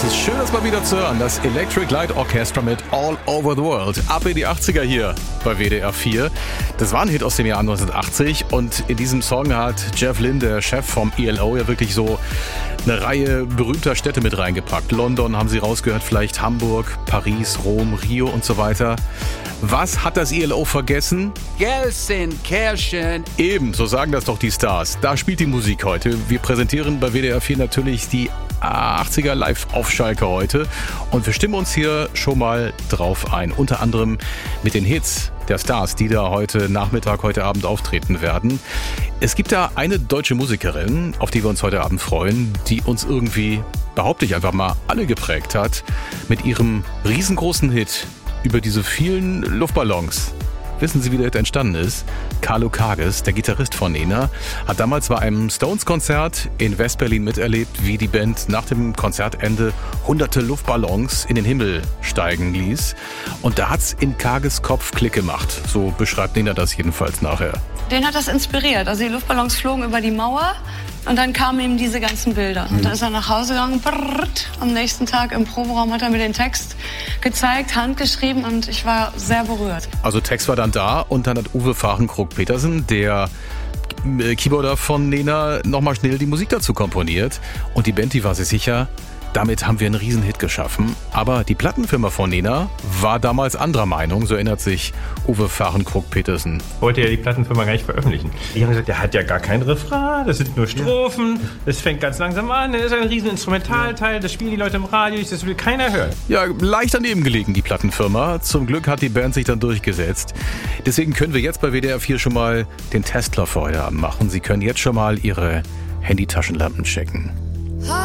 Es ist schön, das mal wieder zu hören. Das Electric Light Orchestra mit All Over the World. Ab in die 80er hier bei WDR 4. Das war ein Hit aus dem Jahr 1980 und in diesem Song hat Jeff Lynne, der Chef vom ELO, ja wirklich so eine Reihe berühmter Städte mit reingepackt. London haben Sie rausgehört, vielleicht Hamburg, Paris, Rom, Rio und so weiter. Was hat das ELO vergessen? Gelsenkirchen. Eben, so sagen das doch die Stars. Da spielt die Musik heute. Wir präsentieren bei WDR 4 natürlich die 80er live auf Schalke heute und wir stimmen uns hier schon mal drauf ein. Unter anderem mit den Hits der Stars, die da heute Nachmittag, heute Abend auftreten werden. Es gibt da eine deutsche Musikerin, auf die wir uns heute Abend freuen, die uns irgendwie, behaupte ich einfach mal, alle geprägt hat mit ihrem riesengroßen Hit über diese vielen Luftballons. Wissen Sie, wie der Hit entstanden ist? Carlo Kages, der Gitarrist von Nena, hat damals bei einem Stones-Konzert in West-Berlin miterlebt, wie die Band nach dem Konzertende hunderte Luftballons in den Himmel steigen ließ. Und da hat's in Kages Kopf Klick gemacht. So beschreibt Nena das jedenfalls nachher. Den hat das inspiriert. Also die Luftballons flogen über die Mauer und dann kamen ihm diese ganzen Bilder. Und dann ist er nach Hause gegangen. Am nächsten Tag im Proberaum hat er mir den Text gezeigt, handgeschrieben und ich war sehr berührt. Also Text war dann da und dann hat Uwe Fahrenkrog-Petersen, der Keyboarder von Nena, nochmal schnell die Musik dazu komponiert. Und die Band, die war sich sicher, damit haben wir einen Riesenhit geschaffen. Aber die Plattenfirma von Nena war damals anderer Meinung, so erinnert sich Uwe Fahrenkrog-Petersen. Wollte ja die Plattenfirma gar nicht veröffentlichen. Die haben gesagt, der hat ja gar kein Refrain, das sind nur Strophen, das fängt ganz langsam an, das ist ein riesen Instrumentalteil, das spielen die Leute im Radio, das will keiner hören. Ja, leicht daneben gelegen, die Plattenfirma. Zum Glück hat die Band sich dann durchgesetzt. Deswegen können wir jetzt bei WDR 4 schon mal den Testlauf für heute Abend machen. Sie können jetzt schon mal Ihre Handytaschenlampen checken.